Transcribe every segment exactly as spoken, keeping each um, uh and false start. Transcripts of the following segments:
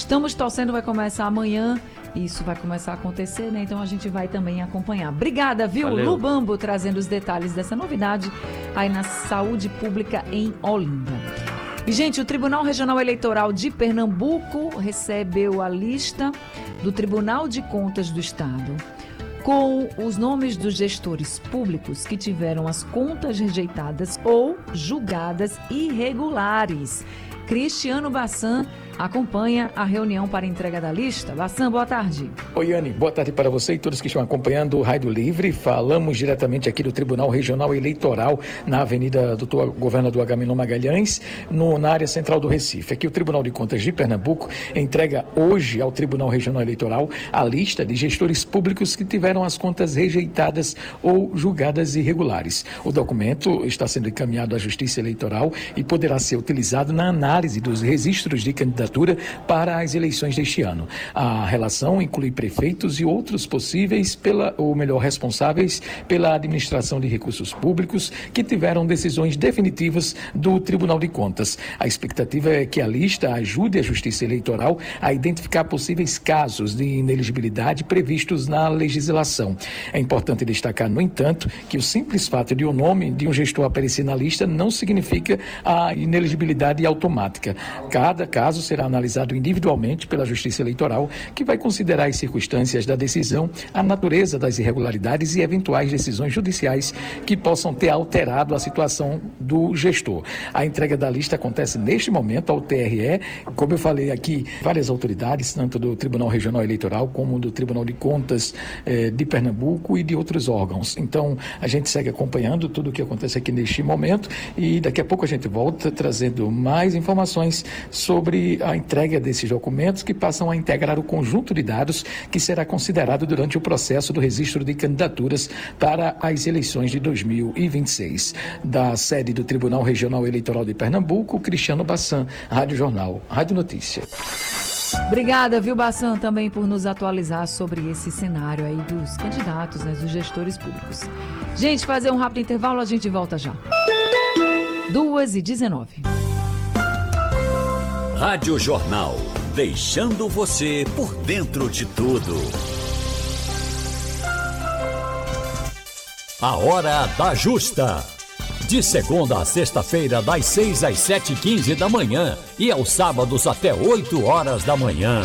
Estamos torcendo, vai começar amanhã. Isso vai começar a acontecer, né? Então a gente vai também acompanhar. Obrigada, viu? Valeu. Lubambo trazendo os detalhes dessa novidade aí na saúde pública em Olinda. E, gente, o Tribunal Regional Eleitoral de Pernambuco recebeu a lista do Tribunal de Contas do Estado com os nomes dos gestores públicos que tiveram as contas rejeitadas ou julgadas irregulares. Cristiano Bassan acompanha a reunião para entrega da lista. Bassan, boa tarde. Oi, Anne, boa tarde para você e todos que estão acompanhando o Rádio Livre. Falamos diretamente aqui do Tribunal Regional Eleitoral na Avenida doutor Governador Agamenon Magalhães, no, na área central do Recife. Aqui o Tribunal de Contas de Pernambuco entrega hoje ao Tribunal Regional Eleitoral a lista de gestores públicos que tiveram as contas rejeitadas ou julgadas irregulares. O documento está sendo encaminhado à Justiça Eleitoral e poderá ser utilizado na análise dos registros de candidatura para as eleições deste ano. A relação inclui prefeitos e outros possíveis, pela, ou melhor, responsáveis pela administração de recursos públicos que tiveram decisões definitivas do Tribunal de Contas. A expectativa é que a lista ajude a Justiça Eleitoral a identificar possíveis casos de ineligibilidade previstos na legislação. É importante destacar, no entanto, que o simples fato de o nome de um gestor aparecer na lista não significa a ineligibilidade automática. Cada caso será analisado individualmente pela Justiça Eleitoral, que vai considerar as circunstâncias da decisão, a natureza das irregularidades e eventuais decisões judiciais que possam ter alterado a situação do gestor. A entrega da lista acontece neste momento ao T R E, como eu falei aqui, várias autoridades, tanto do Tribunal Regional Eleitoral como do Tribunal de Contas eh, de Pernambuco e de outros órgãos. Então, a gente segue acompanhando tudo o que acontece aqui neste momento e daqui a pouco a gente volta trazendo mais informações sobre a entrega desses documentos que passam a integrar o conjunto de dados que será considerado durante o processo do registro de candidaturas para as eleições de dois mil e vinte e seis. Da sede do Tribunal Regional Eleitoral de Pernambuco, Cristiano Bassan, Rádio Jornal, Rádio Notícia. Obrigada, viu, Bassan, também por nos atualizar sobre esse cenário aí dos candidatos, né, dos gestores públicos. Gente, fazer um rápido intervalo, a gente volta já. duas e dezenove. Rádio Jornal, deixando você por dentro de tudo. A Hora da Justa. De segunda a sexta-feira, das seis às sete e quinze da manhã e aos sábados até oito horas da manhã.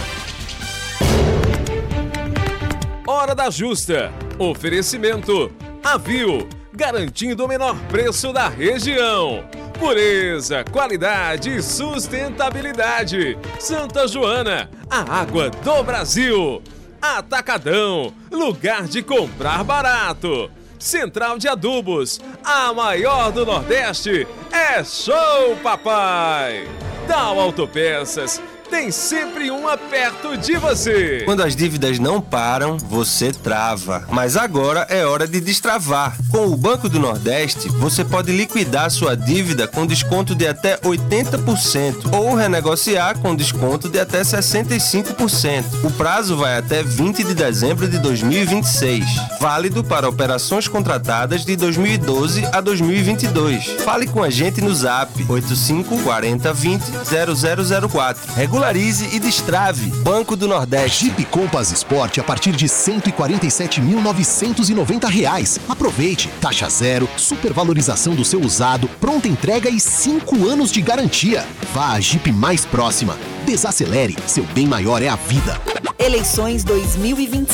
Hora da Justa. Oferecimento Avil, garantindo o menor preço da região. Pureza, qualidade e sustentabilidade. Santa Joana, a água do Brasil. Atacadão, lugar de comprar barato. Central de Adubos, a maior do Nordeste. É show, papai! Dow Autopeças, tem sempre uma perto de você. Quando as dívidas não param, você trava. Mas agora é hora de destravar. Com o Banco do Nordeste, você pode liquidar sua dívida com desconto de até oitenta por cento ou renegociar com desconto de até sessenta e cinco por cento. O prazo vai até vinte de dezembro de dois mil e vinte e seis. Válido para operações contratadas de dois mil e doze a dois mil e vinte e dois. Fale com a gente no Zap oito cinco quatro zero dois zero zero zero zero quatro. Regularize e destrave. Banco do Nordeste. Jeep Compass Sport a partir de cento e quarenta e sete mil novecentos e noventa reais. Aproveite. Taxa zero, supervalorização do seu usado, pronta entrega e cinco anos de garantia. Vá à Jeep mais próxima. Desacelere. Seu bem maior é a vida. Eleições dois mil e vinte e